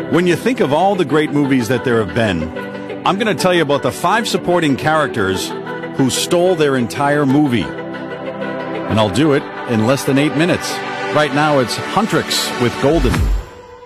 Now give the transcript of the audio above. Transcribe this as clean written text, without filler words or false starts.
When you think of all the great movies that there have been, I'm going to tell you about the 5 supporting characters who stole their entire movie. And I'll do it in less than 8 minutes. Right now, it's Huntrix with Golden.